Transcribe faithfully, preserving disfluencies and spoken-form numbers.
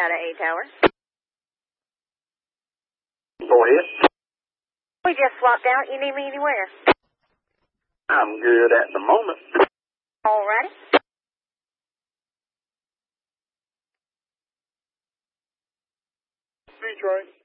Out of A-Tower. Go ahead. We just swapped out. You need me anywhere? I'm good at the moment. All righty. See, Trey.